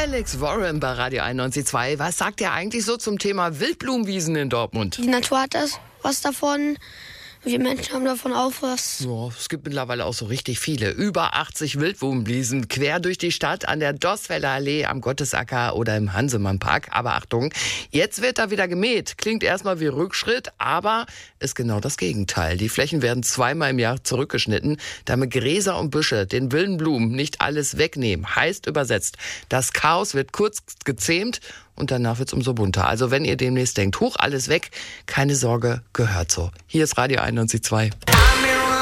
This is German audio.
Alex Warren bei Radio 91.2. Was sagt er eigentlich so zum Thema Wildblumenwiesen in Dortmund? Die Natur hat was davon. Wir Menschen haben davon auch was. Ja, es gibt mittlerweile auch so richtig viele. Über 80 Wildblumenwiesen quer durch die Stadt an der Dosfelder Allee, am Gottesacker oder im Hansemannpark. Aber Achtung, jetzt wird da wieder gemäht. Klingt erstmal wie Rückschritt, aber ist genau das Gegenteil. Die Flächen werden zweimal im Jahr zurückgeschnitten, damit Gräser und Büsche den wilden Blumen nicht alles wegnehmen. Heißt übersetzt, das Chaos wird kurz gezähmt und danach wird's umso bunter. Also wenn ihr demnächst denkt, huch, alles weg, keine Sorge, gehört so. Hier ist Radio 91.2.